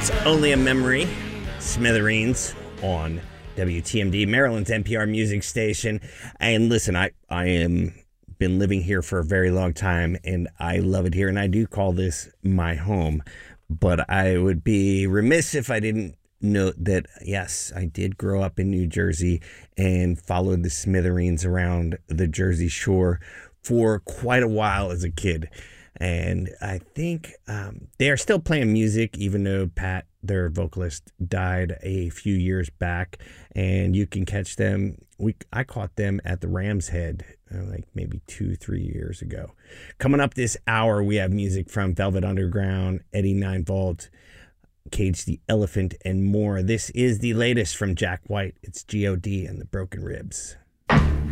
Only a Memory, Smithereens on WTMD, Maryland's NPR music station. And listen, I am been living here for a very long time, and I love it here, and I do call this my home. But I would be remiss if I didn't note that, yes, I did grow up in New Jersey and followed the Smithereens around the Jersey Shore for quite a while as a kid. And I think they are still playing music, even though Pat, their vocalist, died a few years back. And you can catch them. I caught them at the Ram's Head like maybe 2-3 years ago. Coming up this hour, we have music from Velvet Underground, Eddie Ninevolt, Cage the Elephant, and more. This is the latest from Jack White. It's G.O.D. and the Broken Ribs.